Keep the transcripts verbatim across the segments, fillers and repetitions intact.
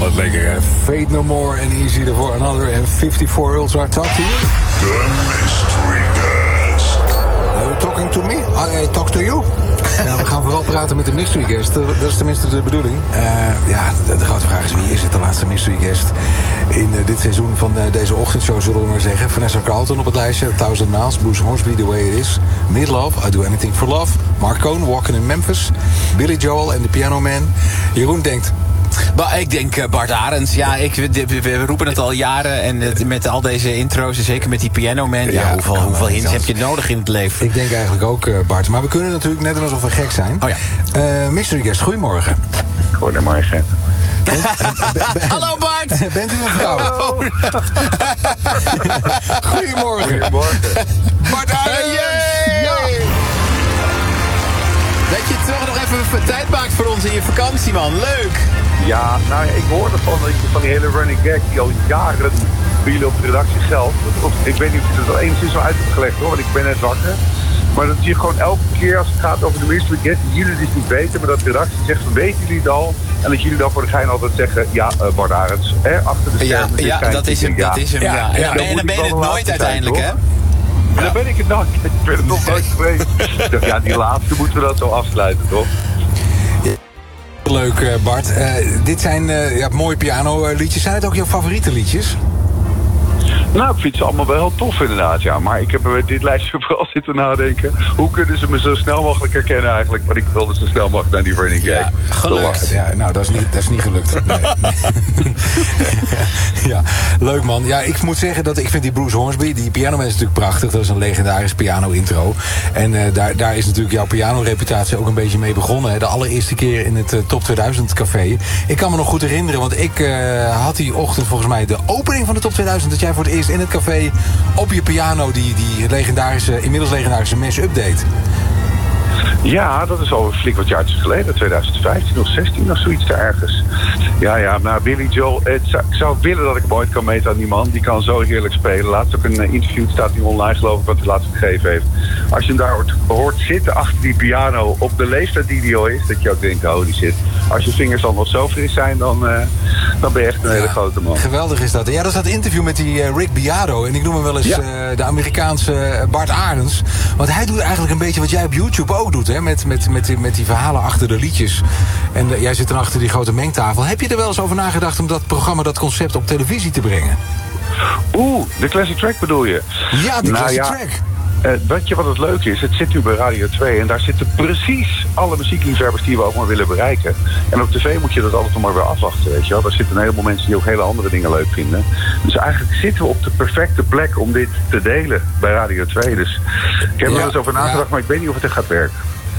wat lekker, hè? Fate No More and Easy for Another en vijfenvijftig Ultra. Talk to you. The Mystery Guest. Are you talking to me? I talk to you. Ja, we gaan vooral praten met de mystery guest. Dat is tenminste de bedoeling. Uh, ja, de, de grote vraag is, wie is het, de laatste mystery guest in uh, dit seizoen van uh, deze ochtendshow, zullen we maar zeggen. Vanessa Carlton op het lijstje, Thousand Miles, Bruce Hornsby, The Way It Is, Midlove, I Do Anything for Love, Mark Cohn, Walking in Memphis, Billy Joel en The Piano Man. Jeroen denkt... Maar ik denk uh, Bart Arends. Ja, ik, we, we roepen het al jaren. En het, met al deze intro's, en zeker met die Piano Man. Ja, ja hoeveel, hoeveel hints heb je nodig in het leven? Ik denk eigenlijk ook, uh, Bart. Maar we kunnen natuurlijk net alsof we gek zijn. Oh ja. Uh, mystery guest, goedemorgen. Goedemorgen. Hallo Bart! Bent u een vrouw? Goedemorgen. Goedemorgen. Bart Arends! Yay! Dat je toch nog even tijd maakt voor ons in je vakantie, man. Leuk! Ja, nou ja, ik hoorde van, van die hele running gag die al jaren bij jullie op de redactie geldt. Ik weet niet of je het al enigszins al uit hebt gelegd hoor, want ik ben net wakker. Maar dat je gewoon elke keer als het gaat over de mystery guest, die jullie dus niet weten, maar dat de redactie zegt van weten jullie het al? En dat jullie dan voor de gein altijd zeggen, ja, uh, Bart Arends, hè, achter de schermen. Ja, ja dat is hem, ja. dat is hem, ja. ja. ja. En dan ben je het nooit uiteindelijk, hè? Ja. Dan ben ik het nooit. Ik ben het nog nooit geweest. Ik dacht, ja, die laatste moeten we dat zo afsluiten, toch? Leuk, Bart. Uh, dit zijn uh, ja, mooie piano-liedjes. Zijn het ook jouw favoriete liedjes? Nou, ik vind ze allemaal wel heel tof inderdaad, ja. Maar ik heb bij dit lijstje vooral zitten nadenken. Hoe kunnen ze me zo snel mogelijk herkennen eigenlijk? Want ik wilde zo snel mogelijk naar die running gag. Ja, gelukt. Ja, nou, dat is niet, dat is niet gelukt. Nee. Ja, leuk man. Ja, ik moet zeggen dat ik vind die Bruce Hornsby, die pianoman is natuurlijk prachtig. Dat is een legendarisch piano-intro. En uh, daar, daar is natuurlijk jouw piano-reputatie ook een beetje mee begonnen. Hè? De allereerste keer in het uh, Top tweeduizend café. Ik kan me nog goed herinneren, want ik uh, had die ochtend volgens mij de opening van de Top tweeduizend... dat jij voor het eerst in het café op je piano die, die legendarische, inmiddels legendarische Mash-up deed. Ja, dat is al flink wat jaartjes geleden, twintig vijftien of zestien of zoiets daar ergens. Ja, ja, maar Billy Joel, het zou, ik zou willen dat ik hem ooit kan meten aan die man. Die kan zo heerlijk spelen. Laatst ook een uh, interview, staat hij online geloof ik, wat hij laatst gegeven heeft. Als je hem daar hoort, hoort zitten achter die piano op de leeftijd die hij al is, dat je ook denkt, oh die zit. Als je vingers dan nog zo fris zijn, dan, uh, dan ben je echt een ja, hele grote man. Geweldig is dat. Ja, dat is dat interview met die uh, Rick Beato. En ik noem hem wel eens ja. uh, de Amerikaanse Bart Arends. Want hij doet eigenlijk een beetje wat jij op YouTube ook doet, hè? Met, met, met, die, met die verhalen achter de liedjes. En uh, jij zit dan achter die grote mengtafel. Heb je er wel eens over nagedacht om dat programma, dat concept op televisie te brengen? Oeh, de classic track bedoel je? Ja, de nou, classic ja. track. Uh, weet je wat het leuke is? Het zit nu bij Radio twee en daar zitten precies alle muziekliefhebbers die we ook maar willen bereiken. En op tv moet je dat altijd nog maar weer afwachten, weet je wel. Daar zitten een heleboel mensen die ook hele andere dingen leuk vinden. Dus eigenlijk zitten we op de perfecte plek om dit te delen bij Radio twee. Dus ik heb er ja, wel eens over nagedacht, ja. maar ik weet niet of het er gaat werken.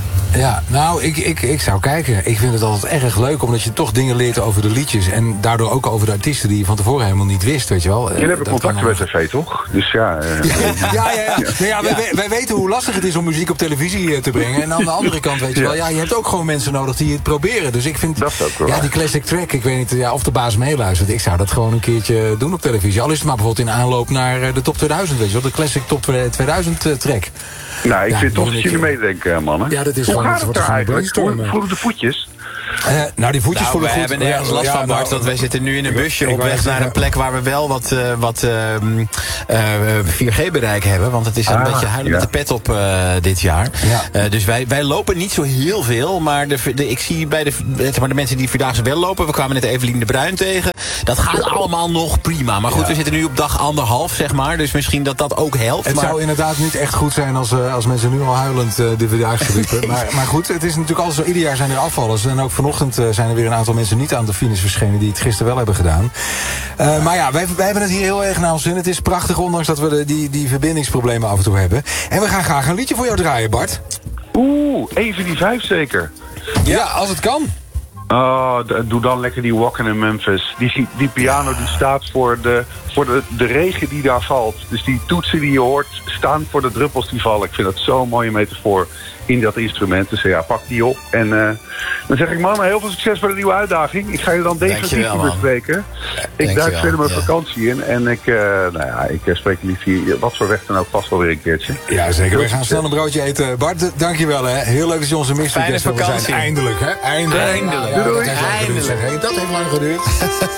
Ja, nou, ik, ik, ik zou kijken. Ik vind het altijd erg leuk, omdat je toch dingen leert over de liedjes. En daardoor ook over de artiesten die je van tevoren helemaal niet wist, weet je wel. Jullie hebben contacten met tv, toch? Dus ja... Uh, ja, ja, ja. ja. Nou ja wij, wij weten hoe lastig het is om muziek op televisie te brengen. En aan de andere kant, weet je wel, ja, je hebt ook gewoon mensen nodig die het proberen. Dus ik vind, dat is ook wel ja, die classic track, ik weet niet ja, of de baas meeluistert. Ik zou dat gewoon een keertje doen op televisie. Al is het maar bijvoorbeeld in aanloop naar de Top tweeduizend, weet je wel. De classic Top tweeduizend track. Nou, ik ja, vind toch dat jullie meedenken, mannen. Ja, dat is Hoe gewoon, gaat het daar eigenlijk? Hoe voelen de voetjes? Uh, nou, die voetjes nou, voelen we goed. hebben nergens last ja, van, Bart. Nou, want wij zitten nu in een busje op weg naar een plek waar we wel wat, uh, wat uh, uh, vier G bereik hebben. Want het is een ah, beetje huilen ja. met de pet op uh, dit jaar. Ja. Uh, dus wij, wij lopen niet zo heel veel. Maar de, de, ik zie bij de, maar de mensen die Vierdaagse wel lopen. We kwamen net Evelien de Bruin tegen. Dat gaat allemaal nog prima. Maar goed, ja. we zitten nu op dag anderhalf, zeg maar. Dus misschien dat dat ook helpt. Het maar... zou inderdaad niet echt goed zijn als, uh, als mensen nu al huilend uh, de Vierdaagse riepen. maar, maar goed, het is natuurlijk altijd zo. Ieder jaar zijn er afvallers. En ook vanochtend uh, zijn er weer een aantal mensen niet aan de finish verschenen die het gisteren wel hebben gedaan. Uh, maar ja, wij, wij hebben het hier heel erg naar ons zin. Het is prachtig, ondanks dat we de, die, die verbindingsproblemen af en toe hebben. En we gaan graag een liedje voor jou draaien, Bart. Oeh, even die vijf zeker. Ja, ja als het kan. Oh, doe dan lekker die Walking in Memphis. Die, die piano die staat voor, de, voor de, de regen die daar valt. Dus die toetsen die je hoort staan voor de druppels die vallen. Ik vind dat zo'n mooie metafoor in dat instrument. Dus ja, pak die op. En uh, dan zeg ik, man, heel veel succes bij de nieuwe uitdaging. Ik ga je dan definitief bespreken. Ik duik verder mijn ja. vakantie in. En ik, uh, nou ja, ik spreek je lief hier. Wat voor weg dan ook vast wel weer een keertje. Ja, zeker. We gaan snel een broodje eten. Bart, dankjewel, hè. Heel leuk dat je onze mystery guest wil zijn. Eindelijk, hè. Eindelijk. Eindelijk. Ja, ja, doei, doei. Dat heeft lang geduurd.